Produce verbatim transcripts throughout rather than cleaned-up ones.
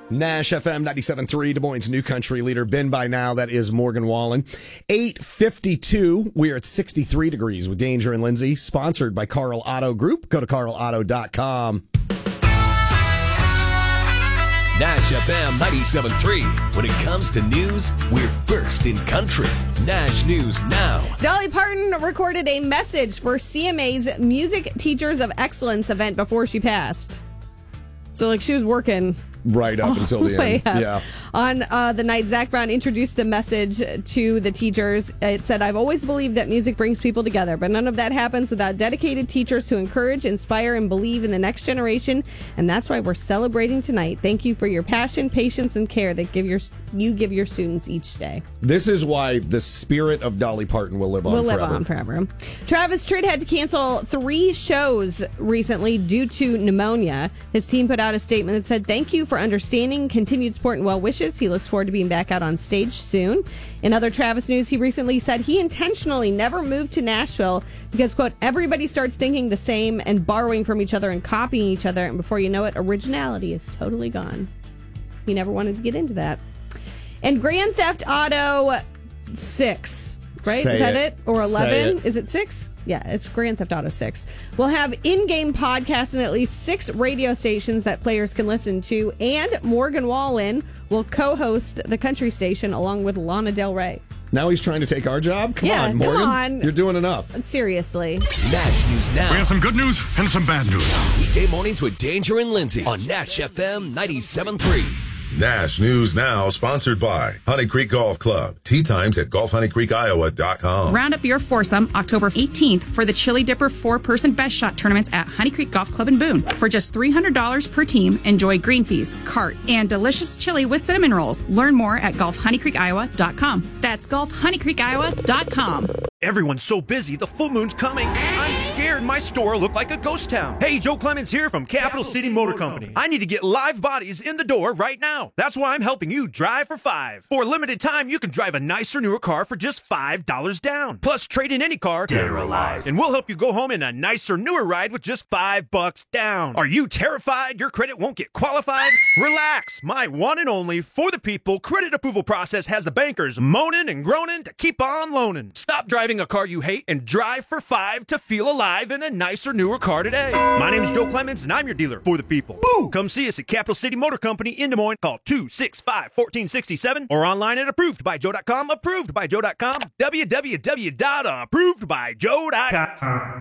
Nash F M ninety-seven point three, Des Moines' new country leader. Been by now, that is Morgan Wallen. eight fifty-two, we are at sixty-three degrees with Danger and Lindsay, sponsored by Carl Auto Group. Go to carl auto dot com. Nash F M ninety-seven point three. When it comes to news, we're first in country. Nash News Now. Dolly Parton recorded a message for C M A's Music Teachers of Excellence event before she passed. So, like, she was working right up until the end. Up. Yeah. On uh, the night Zach Brown introduced the message to the teachers, it said, "I've always believed that music brings people together, but none of that happens without dedicated teachers who encourage, inspire, and believe in the next generation. And that's why we're celebrating tonight. Thank you for your passion, patience, and care that give your you give your students each day." This is why the spirit of Dolly Parton will live on will forever. live on forever. Travis Tritt had to cancel three shows recently due to pneumonia. His team put out a statement that said, "Thank you for understanding, continued support, and well wishes. He looks forward to being back out on stage soon." In other Travis news, he recently said he intentionally never moved to Nashville because, quote, "everybody starts thinking the same and borrowing from each other and copying each other, and before you know it, originality is totally gone." He never wanted to get into that. And Grand Theft Auto six, right? Say Is that it. it? Or eleven? It. Is it six? Yeah, it's Grand Theft Auto six. We'll have in-game podcasts and at least six radio stations that players can listen to. And Morgan Wallen will co-host the country station along with Lana Del Rey. Now he's trying to take our job? Come Yeah, on, Morgan. come on. You're doing enough. Seriously. Nash News Now. We have some good news and some bad news. Weekday mornings with Danger and Lindsay on Nash F M ninety-seven point three. Nash News Now, sponsored by Honey Creek Golf Club. Tee times at golf honey creek iowa dot com. Round up your foursome October eighteenth for the Chili Dipper four-person best shot tournaments at Honey Creek Golf Club in Boone. For just three hundred dollars per team, enjoy green fees, cart, and delicious chili with cinnamon rolls. Learn more at golf honey creek iowa dot com. That's golf honey creek iowa dot com. Everyone's so busy, the full moon's coming. I'm scared my store will look like a ghost town. Hey, Joe Clemens here from Capital City Motor Company. I need to get live bodies in the door right now. That's why I'm helping you drive for five. For a limited time, you can drive a nicer, newer car for just five dollars down. Plus, trade in any car, dead or alive, and we'll help you go home in a nicer, newer ride with just five bucks down. Are you terrified your credit won't get qualified? Relax. My one and only for the people credit approval process has the bankers moaning and groaning to keep on loaning. Stop driving a car you hate and drive for five to feel alive in a nicer, newer car today. My name's Joe Clemens, and I'm your dealer for the people. Woo! Come see us at Capital City Motor Company in Des Moines. Call two six five, one four six seven or online at approved by joe dot com. approved by joe dot com. w w w dot approved by joe dot com.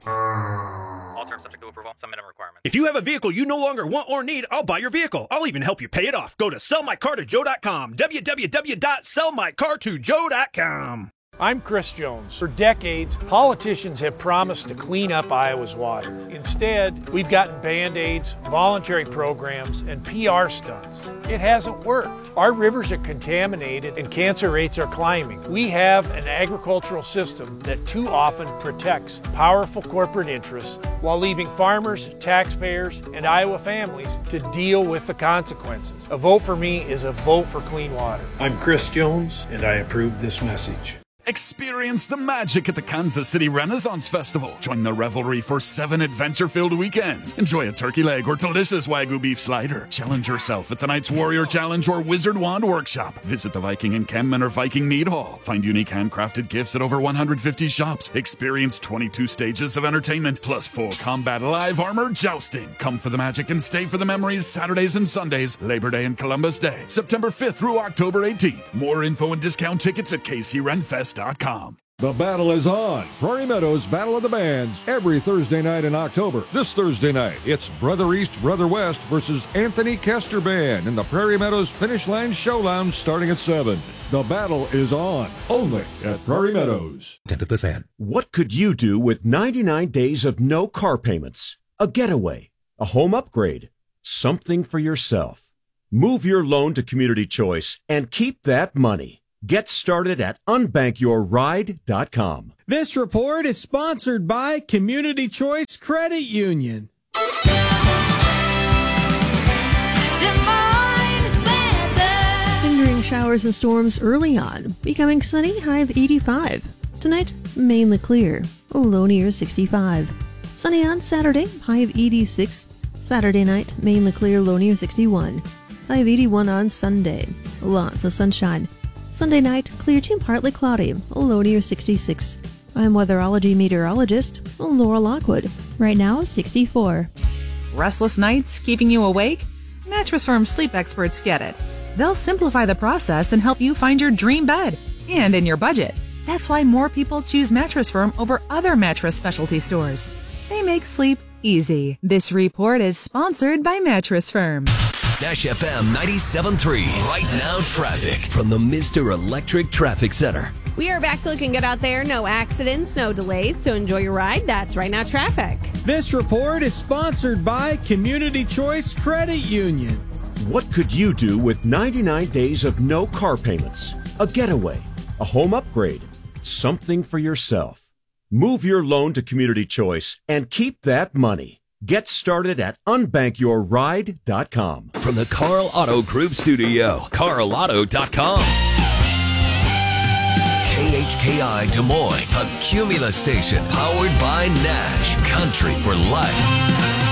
All terms subject to approval. Some minimum requirements. If you have a vehicle you no longer want or need, I'll buy your vehicle. I'll even help you pay it off. Go to sell my car to joe dot com. w w w dot sell my car to joe dot com. I'm Chris Jones. For decades, politicians have promised to clean up Iowa's water. Instead, we've gotten Band-Aids, voluntary programs, and P R stunts. It hasn't worked. Our rivers are contaminated and cancer rates are climbing. We have an agricultural system that too often protects powerful corporate interests while leaving farmers, taxpayers, and Iowa families to deal with the consequences. A vote for me is a vote for clean water. I'm Chris Jones, and I approve this message. Experience the magic at the Kansas City Renaissance Festival. Join the revelry for seven adventure-filled weekends. Enjoy a turkey leg or delicious Wagyu beef slider. Challenge yourself at the Knights Warrior Challenge or Wizard Wand Workshop. Visit the Viking Encampment or Viking Mead Hall. Find unique handcrafted gifts at over one hundred fifty shops. Experience twenty-two stages of entertainment, plus full combat live armor jousting. Come for the magic and stay for the memories Saturdays and Sundays, Labor Day and Columbus Day, September fifth through October eighteenth. More info and discount tickets at k c ren fest dot com. The battle is on. Prairie Meadows Battle of the Bands every Thursday night in October. This Thursday night, it's Brother East, Brother West versus Anthony Kester Band in the Prairie Meadows Finish Line Show Lounge starting at seven. The battle is on, only at Prairie Meadows. End of this ad. What could you do with ninety-nine days of no car payments? A getaway, a home upgrade, something for yourself. Move your loan to Community Choice and keep that money. Get started at unbank your ride dot com. This report is sponsored by Community Choice Credit Union. Lingering showers and storms early on, becoming sunny, high of eighty-five. Tonight, mainly clear, low near sixty-five. Sunny on Saturday, high of eighty-six. Saturday night, mainly clear, low near sixty-one. high of eighty-one on Sunday. Lots of sunshine. Sunday night, clear to partly cloudy, a low near sixty-six. I'm weatherology meteorologist Laura Lockwood. Right now, sixty-four. Restless nights keeping you awake? Mattress Firm sleep experts get it. They'll simplify the process and help you find your dream bed, and in your budget. That's why more people choose Mattress Firm over other mattress specialty stores. They make sleep easy. This report is sponsored by Mattress Firm. Nash F M ninety-seven point three. Right now traffic from the Mister Electric Traffic Center. We are back to looking good out there. No accidents, no delays, so enjoy your ride. That's Right Now Traffic. This report is sponsored by Community Choice Credit Union. What could you do with ninety-nine days of no car payments? A getaway, a home upgrade, something for yourself. Move your loan to Community Choice and keep that money. Get started at unbank your ride dot com. From the Carl Auto Group studio, carl auto dot com. K H K I Des Moines, a Cumulus station powered by Nash Country for Life.